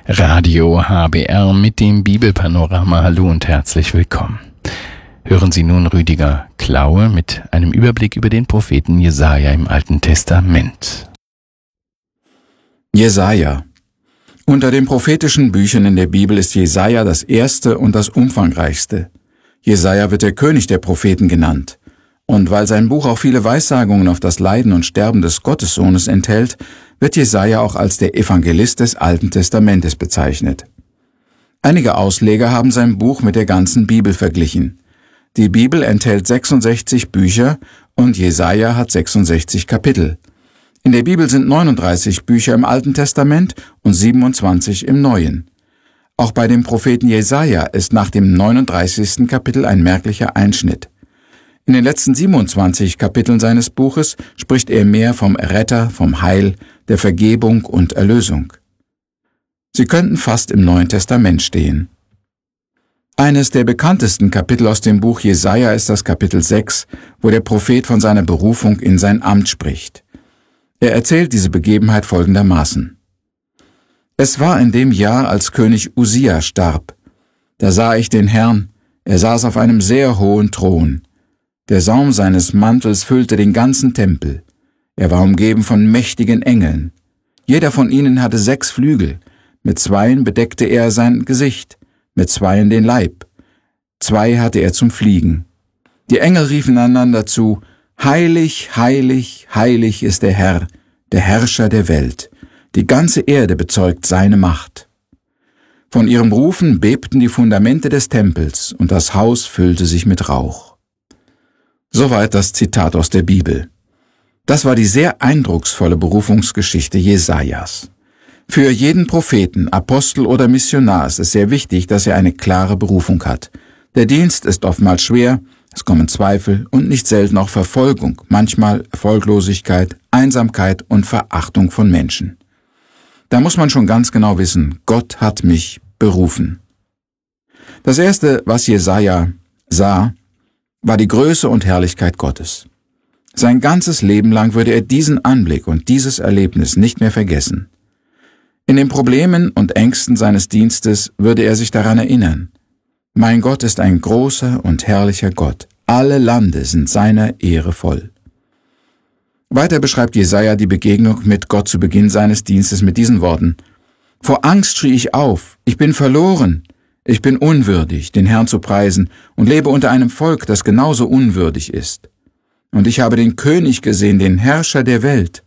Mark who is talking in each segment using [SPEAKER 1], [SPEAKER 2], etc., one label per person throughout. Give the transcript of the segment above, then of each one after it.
[SPEAKER 1] Radio HBR mit dem Bibelpanorama. Hallo und herzlich willkommen. Hören Sie nun Rüdiger Klaue mit einem Überblick über den Propheten Jesaja im Alten Testament.
[SPEAKER 2] Jesaja. Unter den prophetischen Büchern in der Bibel ist Jesaja das erste und das umfangreichste. Jesaja wird der König der Propheten genannt. Und weil sein Buch auch viele Weissagungen auf das Leiden und Sterben des Gottessohnes enthält, wird Jesaja auch als der Evangelist des Alten Testamentes bezeichnet. Einige Ausleger haben sein Buch mit der ganzen Bibel verglichen. Die Bibel enthält 66 Bücher und Jesaja hat 66 Kapitel. In der Bibel sind 39 Bücher im Alten Testament und 27 im Neuen. Auch bei dem Propheten Jesaja ist nach dem 39. Kapitel ein merklicher Einschnitt. In den letzten 27 Kapiteln seines Buches spricht er mehr vom Retter, vom Heil, der Vergebung und Erlösung. Sie könnten fast im Neuen Testament stehen. Eines der bekanntesten Kapitel aus dem Buch Jesaja ist das Kapitel 6, wo der Prophet von seiner Berufung in sein Amt spricht. Er erzählt diese Begebenheit folgendermaßen. Es war in dem Jahr, als König Usia starb. Da sah ich den Herrn, er saß auf einem sehr hohen Thron. Der Saum seines Mantels füllte den ganzen Tempel. Er war umgeben von mächtigen Engeln. Jeder von ihnen hatte 6 Flügel. Mit 2 bedeckte er sein Gesicht, mit 2 den Leib. 2 hatte er zum Fliegen. Die Engel riefen einander zu, Heilig, heilig, heilig ist der Herr, der Herrscher der Welt. Die ganze Erde bezeugt seine Macht. Von ihrem Rufen bebten die Fundamente des Tempels und das Haus füllte sich mit Rauch. Soweit das Zitat aus der Bibel. Das war die sehr eindrucksvolle Berufungsgeschichte Jesajas. Für jeden Propheten, Apostel oder Missionar ist es sehr wichtig, dass er eine klare Berufung hat. Der Dienst ist oftmals schwer, es kommen Zweifel und nicht selten auch Verfolgung, manchmal Erfolglosigkeit, Einsamkeit und Verachtung von Menschen. Da muss man schon ganz genau wissen, Gott hat mich berufen. Das Erste, was Jesaja sah, war die Größe und Herrlichkeit Gottes. Sein ganzes Leben lang würde er diesen Anblick und dieses Erlebnis nicht mehr vergessen. In den Problemen und Ängsten seines Dienstes würde er sich daran erinnern. Mein Gott ist ein großer und herrlicher Gott. Alle Lande sind seiner Ehre voll. Weiter beschreibt Jesaja die Begegnung mit Gott zu Beginn seines Dienstes mit diesen Worten. Vor Angst schrie ich auf, ich bin verloren. Ich bin unwürdig, den Herrn zu preisen und lebe unter einem Volk, das genauso unwürdig ist. Und ich habe den König gesehen, den Herrscher der Welt.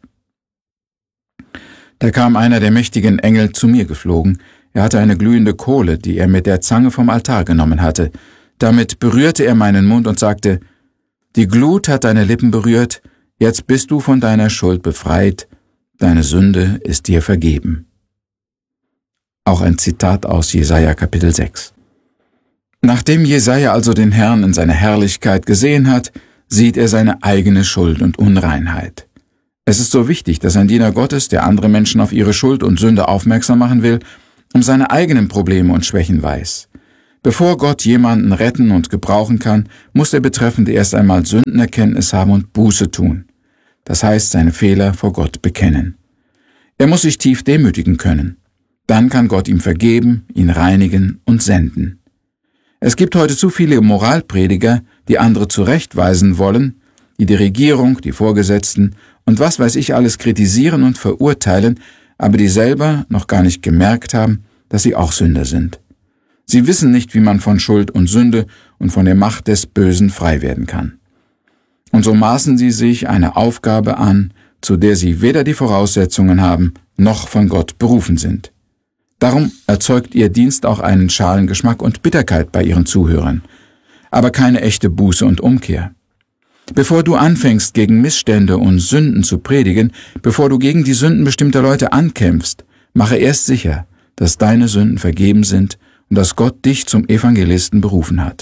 [SPEAKER 2] Da kam einer der mächtigen Engel zu mir geflogen. Er hatte eine glühende Kohle, die er mit der Zange vom Altar genommen hatte. Damit berührte er meinen Mund und sagte, die Glut hat deine Lippen berührt, jetzt bist du von deiner Schuld befreit, deine Sünde ist dir vergeben. Auch ein Zitat aus Jesaja Kapitel 6. Nachdem Jesaja also den Herrn in seiner Herrlichkeit gesehen hat, sieht er seine eigene Schuld und Unreinheit. Es ist so wichtig, dass ein Diener Gottes, der andere Menschen auf ihre Schuld und Sünde aufmerksam machen will, um seine eigenen Probleme und Schwächen weiß. Bevor Gott jemanden retten und gebrauchen kann, muss der Betreffende erst einmal Sündenerkenntnis haben und Buße tun. Das heißt, seine Fehler vor Gott bekennen. Er muss sich tief demütigen können. Dann kann Gott ihm vergeben, ihn reinigen und senden. Es gibt heute zu viele Moralprediger, die andere zurechtweisen wollen, die die Regierung, die Vorgesetzten und was weiß ich alles kritisieren und verurteilen, aber die selber noch gar nicht gemerkt haben, dass sie auch Sünder sind. Sie wissen nicht, wie man von Schuld und Sünde und von der Macht des Bösen frei werden kann. Und so maßen sie sich eine Aufgabe an, zu der sie weder die Voraussetzungen haben, noch von Gott berufen sind. Darum erzeugt ihr Dienst auch einen schalen Geschmack und Bitterkeit bei ihren Zuhörern, aber keine echte Buße und Umkehr. Bevor du anfängst, gegen Missstände und Sünden zu predigen, bevor du gegen die Sünden bestimmter Leute ankämpfst, mache erst sicher, dass deine Sünden vergeben sind und dass Gott dich zum Evangelisten berufen hat.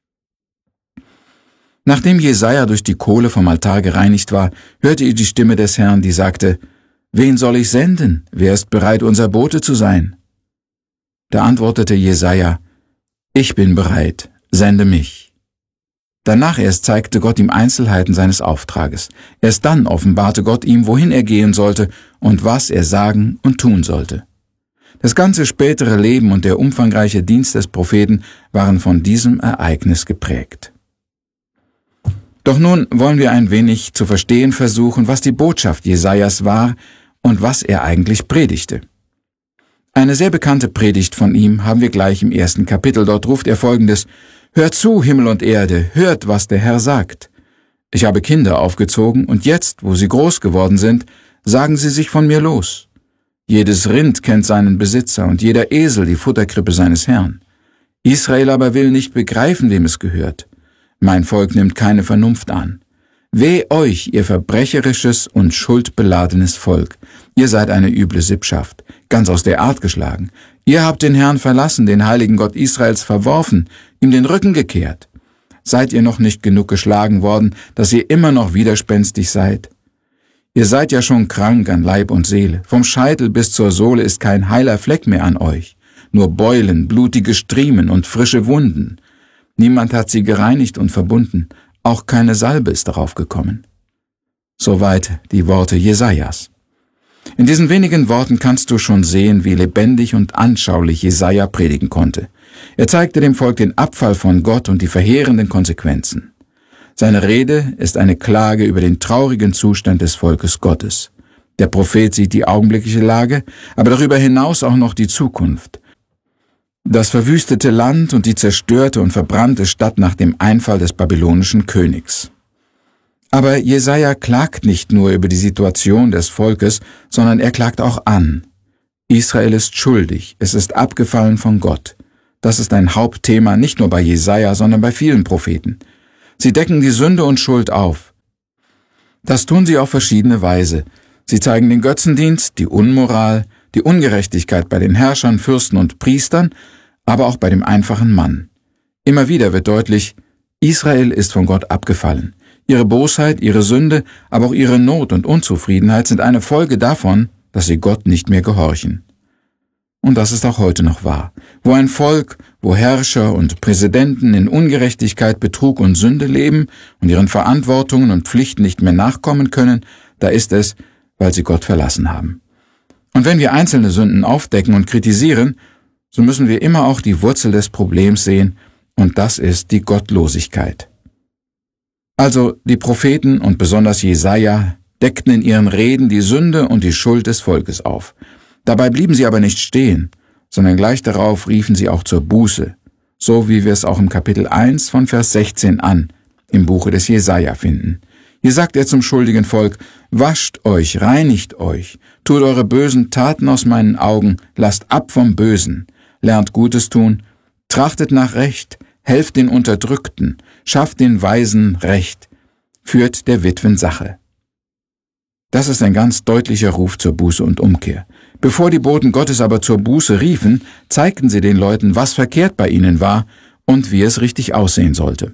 [SPEAKER 2] Nachdem Jesaja durch die Kohle vom Altar gereinigt war, hörte er die Stimme des Herrn, die sagte, »Wen soll ich senden? Wer ist bereit, unser Bote zu sein?« Da antwortete Jesaja, »Ich bin bereit, sende mich.« Danach erst zeigte Gott ihm Einzelheiten seines Auftrages. Erst dann offenbarte Gott ihm, wohin er gehen sollte und was er sagen und tun sollte. Das ganze spätere Leben und der umfangreiche Dienst des Propheten waren von diesem Ereignis geprägt. Doch nun wollen wir ein wenig zu verstehen versuchen, was die Botschaft Jesajas war und was er eigentlich predigte. Eine sehr bekannte Predigt von ihm haben wir gleich im 1. Kapitel. Dort ruft er Folgendes: Hört zu, Himmel und Erde, hört, was der Herr sagt. Ich habe Kinder aufgezogen, und jetzt, wo sie groß geworden sind, sagen sie sich von mir los. Jedes Rind kennt seinen Besitzer und jeder Esel die Futterkrippe seines Herrn. Israel aber will nicht begreifen, wem es gehört. Mein Volk nimmt keine Vernunft an. Weh euch, ihr verbrecherisches und schuldbeladenes Volk. Ihr seid eine üble Sippschaft, ganz aus der Art geschlagen. Ihr habt den Herrn verlassen, den heiligen Gott Israels verworfen, ihm den Rücken gekehrt. Seid ihr noch nicht genug geschlagen worden, dass ihr immer noch widerspenstig seid? Ihr seid ja schon krank an Leib und Seele. Vom Scheitel bis zur Sohle ist kein heiler Fleck mehr an euch. Nur Beulen, blutige Striemen und frische Wunden. Niemand hat sie gereinigt und verbunden. Auch keine Salbe ist darauf gekommen. Soweit die Worte Jesajas. In diesen wenigen Worten kannst du schon sehen, wie lebendig und anschaulich Jesaja predigen konnte. Er zeigte dem Volk den Abfall von Gott und die verheerenden Konsequenzen. Seine Rede ist eine Klage über den traurigen Zustand des Volkes Gottes. Der Prophet sieht die augenblickliche Lage, aber darüber hinaus auch noch die Zukunft. Das verwüstete Land und die zerstörte und verbrannte Stadt nach dem Einfall des babylonischen Königs. Aber Jesaja klagt nicht nur über die Situation des Volkes, sondern er klagt auch an. Israel ist schuldig, es ist abgefallen von Gott. Das ist ein Hauptthema nicht nur bei Jesaja, sondern bei vielen Propheten. Sie decken die Sünde und Schuld auf. Das tun sie auf verschiedene Weise. Sie zeigen den Götzendienst, die Unmoral, die Ungerechtigkeit bei den Herrschern, Fürsten und Priestern, aber auch bei dem einfachen Mann. Immer wieder wird deutlich, Israel ist von Gott abgefallen. Ihre Bosheit, ihre Sünde, aber auch ihre Not und Unzufriedenheit sind eine Folge davon, dass sie Gott nicht mehr gehorchen. Und das ist auch heute noch wahr. Wo ein Volk, wo Herrscher und Präsidenten in Ungerechtigkeit, Betrug und Sünde leben und ihren Verantwortungen und Pflichten nicht mehr nachkommen können, da ist es, weil sie Gott verlassen haben. Und wenn wir einzelne Sünden aufdecken und kritisieren, so müssen wir immer auch die Wurzel des Problems sehen, und das ist die Gottlosigkeit. Also die Propheten und besonders Jesaja deckten in ihren Reden die Sünde und die Schuld des Volkes auf. Dabei blieben sie aber nicht stehen, sondern gleich darauf riefen sie auch zur Buße, so wie wir es auch im Kapitel 1 von Vers 16 an im Buche des Jesaja finden. Hier sagt er zum schuldigen Volk: Wascht euch, reinigt euch, tut eure bösen Taten aus meinen Augen, lasst ab vom Bösen, lernt Gutes tun, trachtet nach Recht, helft den Unterdrückten, schafft den Weisen Recht, führt der Witwen Sache. Das ist ein ganz deutlicher Ruf zur Buße und Umkehr. Bevor die Boten Gottes aber zur Buße riefen, zeigten sie den Leuten, was verkehrt bei ihnen war und wie es richtig aussehen sollte.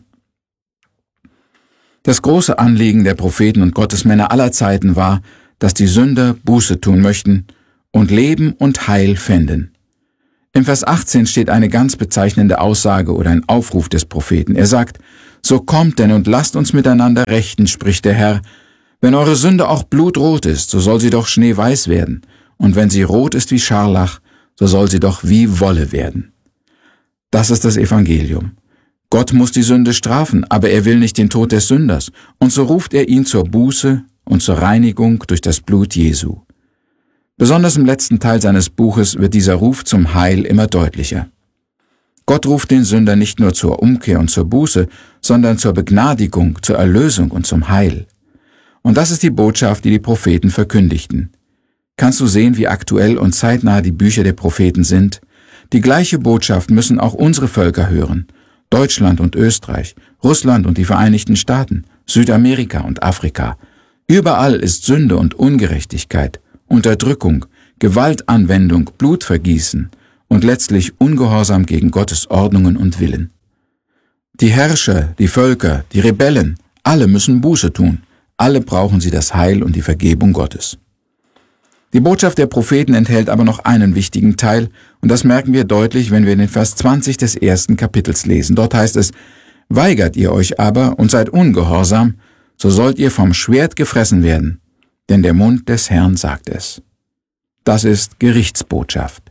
[SPEAKER 2] Das große Anliegen der Propheten und Gottesmänner aller Zeiten war, dass die Sünder Buße tun möchten und Leben und Heil fänden. Im Vers 18 steht eine ganz bezeichnende Aussage oder ein Aufruf des Propheten. Er sagt: So kommt denn und lasst uns miteinander rechten, spricht der Herr. Wenn eure Sünde auch blutrot ist, so soll sie doch schneeweiß werden. Und wenn sie rot ist wie Scharlach, so soll sie doch wie Wolle werden. Das ist das Evangelium. Gott muss die Sünde strafen, aber er will nicht den Tod des Sünders. Und so ruft er ihn zur Buße und zur Reinigung durch das Blut Jesu. Besonders im letzten Teil seines Buches wird dieser Ruf zum Heil immer deutlicher. Gott ruft den Sünder nicht nur zur Umkehr und zur Buße, sondern zur Begnadigung, zur Erlösung und zum Heil. Und das ist die Botschaft, die die Propheten verkündigten. Kannst du sehen, wie aktuell und zeitnah die Bücher der Propheten sind? Die gleiche Botschaft müssen auch unsere Völker hören. Deutschland und Österreich, Russland und die Vereinigten Staaten, Südamerika und Afrika. Überall ist Sünde und Ungerechtigkeit, Unterdrückung, Gewaltanwendung, Blutvergießen und letztlich Ungehorsam gegen Gottes Ordnungen und Willen. Die Herrscher, die Völker, die Rebellen, alle müssen Buße tun. Alle brauchen sie das Heil und die Vergebung Gottes. Die Botschaft der Propheten enthält aber noch einen wichtigen Teil, und das merken wir deutlich, wenn wir den Vers 20 des 1. Kapitels lesen. Dort heißt es: Weigert ihr euch aber und seid ungehorsam, so sollt ihr vom Schwert gefressen werden, denn der Mund des Herrn sagt es. Das ist Gerichtsbotschaft.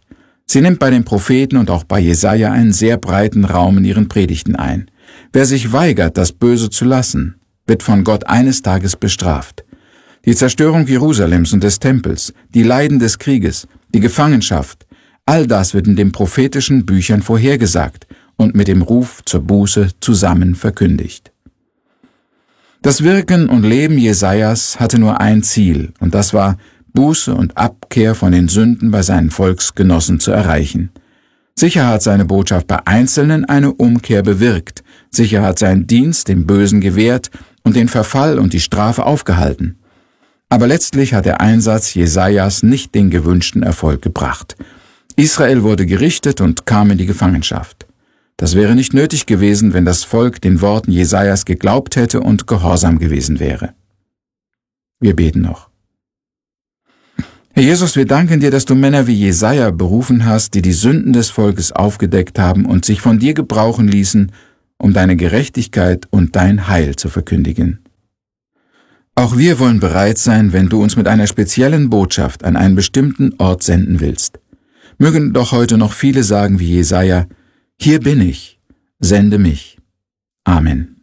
[SPEAKER 2] Sie nimmt bei den Propheten und auch bei Jesaja einen sehr breiten Raum in ihren Predigten ein. Wer sich weigert, das Böse zu lassen, wird von Gott eines Tages bestraft. Die Zerstörung Jerusalems und des Tempels, die Leiden des Krieges, die Gefangenschaft, all das wird in den prophetischen Büchern vorhergesagt und mit dem Ruf zur Buße zusammen verkündigt. Das Wirken und Leben Jesajas hatte nur ein Ziel, und das war, Buße und Abkehr von den Sünden bei seinen Volksgenossen zu erreichen. Sicher hat seine Botschaft bei Einzelnen eine Umkehr bewirkt, sicher hat sein Dienst dem Bösen gewehrt und den Verfall und die Strafe aufgehalten. Aber letztlich hat der Einsatz Jesajas nicht den gewünschten Erfolg gebracht. Israel wurde gerichtet und kam in die Gefangenschaft. Das wäre nicht nötig gewesen, wenn das Volk den Worten Jesajas geglaubt hätte und gehorsam gewesen wäre. Wir beten noch. Herr Jesus, wir danken dir, dass du Männer wie Jesaja berufen hast, die die Sünden des Volkes aufgedeckt haben und sich von dir gebrauchen ließen, um deine Gerechtigkeit und dein Heil zu verkündigen. Auch wir wollen bereit sein, wenn du uns mit einer speziellen Botschaft an einen bestimmten Ort senden willst. Mögen doch heute noch viele sagen wie Jesaja: Hier bin ich, sende mich. Amen.